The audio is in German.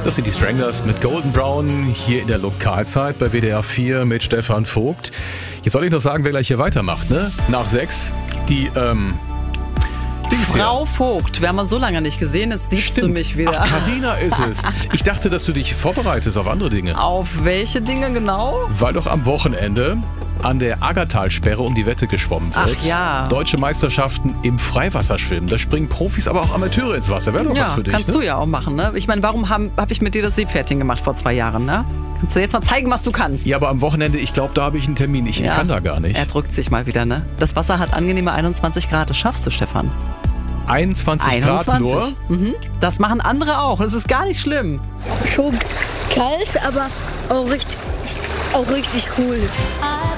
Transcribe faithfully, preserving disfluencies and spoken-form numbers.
Das sind die Stranglers mit Golden Brown hier in der Lokalzeit bei W D R vier mit Stefan Vogt. Jetzt soll ich noch sagen, wer gleich hier weitermacht, ne? Nach sechs. Die, ähm... Frau Vogt, wir haben uns so lange nicht gesehen, jetzt siehst Stimmt. du mich wieder. Ach, Carina ist es. Ich dachte, dass du dich vorbereitest auf andere Dinge. Auf welche Dinge genau? Weil doch am Wochenende an der Aggertalsperre um die Wette geschwommen wird. Ach ja. Deutsche Meisterschaften im Freiwasserschwimmen. Da springen Profis, aber auch Amateure ins Wasser. Wäre doch Ja, was für dich, kannst ne? du ja auch machen, ne? Ich meine, warum habe hab ich mit dir das Seepferdchen gemacht vor zwei Jahren, ne? Kannst du jetzt mal zeigen, was du kannst? Ja, aber am Wochenende, ich glaube, da habe ich einen Termin. Ich, ich Ja. kann da gar nicht. Er drückt sich mal wieder, ne? Das Wasser hat angenehme einundzwanzig Grad. Das schaffst du, Stefan. einundzwanzig Grad nur. Mhm. Das machen andere auch. Das ist gar nicht schlimm. Schon kalt, aber auch richtig, auch richtig cool.